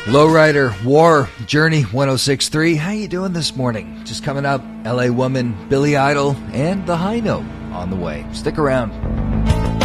Lowrider, War, Journey 106.3. How you doing this morning? Just coming up, LA Woman, Billy Idol, and The High Note on the way. Stick around.